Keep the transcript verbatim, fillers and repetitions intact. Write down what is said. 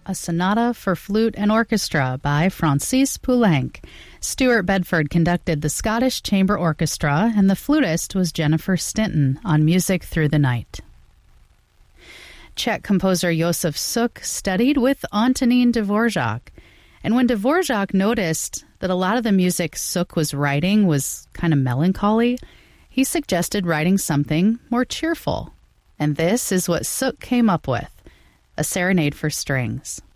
a sonata for flute and orchestra by Francis Poulenc. Stuart Bedford conducted the Scottish Chamber Orchestra, and the flutist was Jennifer Stinton on Music Through the Night. Czech composer Josef Suk studied with Antonín Dvorak, and when Dvorak noticed that a lot of the music Suk was writing was kind of melancholy, he suggested writing something more cheerful. And this is what Suk came up with, a serenade for strings.